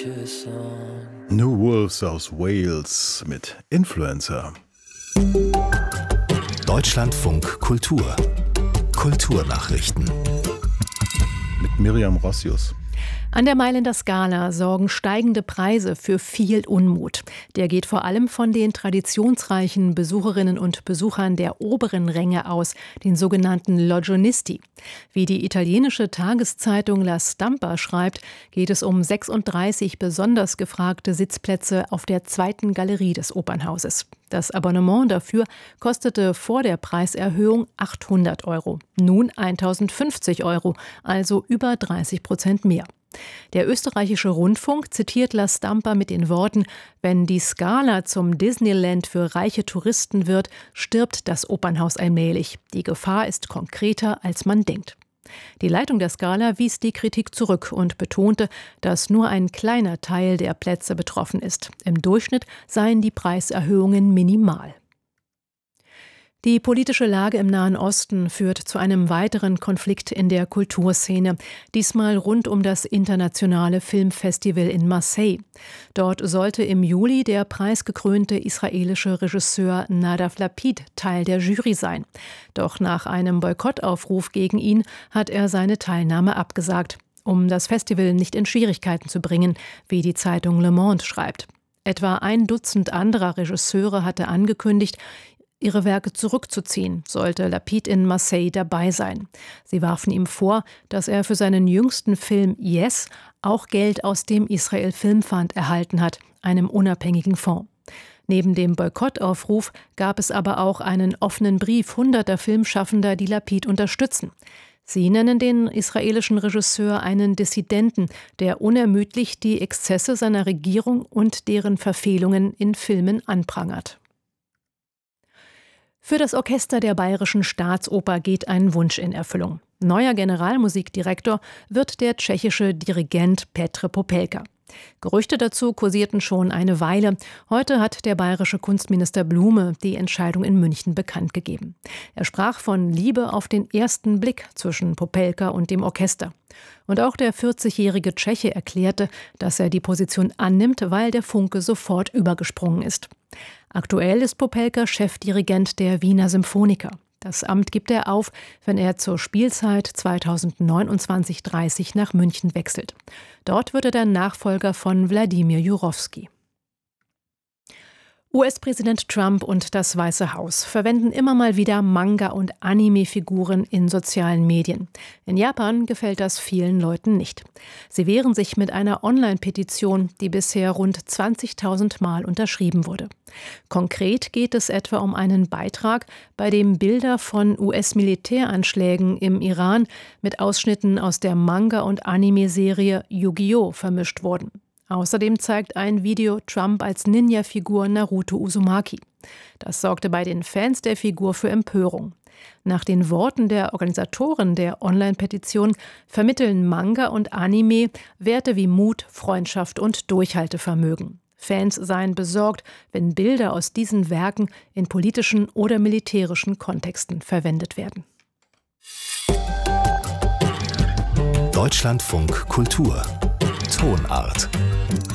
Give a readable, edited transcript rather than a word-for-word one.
New Wolves aus Wales mit Influencer. Deutschlandfunk Kultur. Kulturnachrichten. Mit Miriam Rossius. An der Mailänder Scala sorgen steigende Preise für viel Unmut. Der geht vor allem von den traditionsreichen Besucherinnen und Besuchern der oberen Ränge aus, den sogenannten Logionisti. Wie die italienische Tageszeitung La Stampa schreibt, geht es um 36 besonders gefragte Sitzplätze auf der zweiten Galerie des Opernhauses. Das Abonnement dafür kostete vor der Preiserhöhung 800 €, nun 1.050 €, also über 30% mehr. Der österreichische Rundfunk zitiert La Stampa mit den Worten: Wenn die Scala zum Disneyland für reiche Touristen wird, stirbt das Opernhaus allmählich. Die Gefahr ist konkreter, als man denkt. Die Leitung der Scala wies die Kritik zurück und betonte, dass nur ein kleiner Teil der Plätze betroffen ist. Im Durchschnitt seien die Preiserhöhungen minimal. Die politische Lage im Nahen Osten führt zu einem weiteren Konflikt in der Kulturszene, diesmal rund um das internationale Filmfestival in Marseille. Dort sollte im Juli der preisgekrönte israelische Regisseur Nadav Lapid Teil der Jury sein. Doch nach einem Boykottaufruf gegen ihn hat er seine Teilnahme abgesagt, um das Festival nicht in Schwierigkeiten zu bringen, wie die Zeitung Le Monde schreibt. Etwa 1 Dutzend anderer Regisseure hatte angekündigt, ihre Werke zurückzuziehen, sollte Lapid in Marseille dabei sein. Sie warfen ihm vor, dass er für seinen jüngsten Film Yes auch Geld aus dem Israel Film Fund erhalten hat, einem unabhängigen Fonds. Neben dem Boykottaufruf gab es aber auch einen offenen Brief hunderter Filmschaffender, die Lapid unterstützen. Sie nennen den israelischen Regisseur einen Dissidenten, der unermüdlich die Exzesse seiner Regierung und deren Verfehlungen in Filmen anprangert. Für das Orchester der Bayerischen Staatsoper geht ein Wunsch in Erfüllung. Neuer Generalmusikdirektor wird der tschechische Dirigent Petr Popelka. Gerüchte dazu kursierten schon eine Weile. Heute hat der bayerische Kunstminister Blume die Entscheidung in München bekannt gegeben. Er sprach von Liebe auf den ersten Blick zwischen Popelka und dem Orchester. Und auch der 40-jährige Tscheche erklärte, dass er die Position annimmt, weil der Funke sofort übergesprungen ist. Aktuell ist Popelka Chefdirigent der Wiener Symphoniker. Das Amt gibt er auf, wenn er zur Spielzeit 2029/30 nach München wechselt. Dort wird er der Nachfolger von Wladimir Jurowski. US-Präsident Trump und das Weiße Haus verwenden immer mal wieder Manga- und Anime-Figuren in sozialen Medien. In Japan gefällt das vielen Leuten nicht. Sie wehren sich mit einer Online-Petition, die bisher rund 20.000 Mal unterschrieben wurde. Konkret geht es etwa um einen Beitrag, bei dem Bilder von US-Militäranschlägen im Iran mit Ausschnitten aus der Manga- und Anime-Serie Yu-Gi-Oh! Vermischt wurden. Außerdem zeigt ein Video Trump als Ninja-Figur Naruto Uzumaki. Das sorgte bei den Fans der Figur für Empörung. Nach den Worten der Organisatoren der Online-Petition vermitteln Manga und Anime Werte wie Mut, Freundschaft und Durchhaltevermögen. Fans seien besorgt, wenn Bilder aus diesen Werken in politischen oder militärischen Kontexten verwendet werden. Deutschlandfunk Kultur. Tonart.